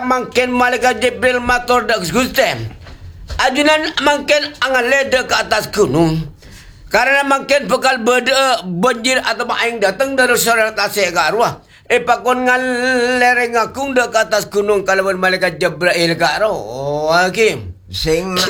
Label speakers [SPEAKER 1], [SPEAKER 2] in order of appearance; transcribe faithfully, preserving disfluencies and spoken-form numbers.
[SPEAKER 1] Mungkin malaikat Jibril matur dak Gusti. Ajunan mungkin angan leda ke atas gunung. Karena mungkin bakal beda banjir atau maing datang dari surat tasik ke arwah. Eh pakon ngalereng akung dak ke atas gunung kalawan malaikat Jibril ke arwah. Oh, Hakim.
[SPEAKER 2] Sing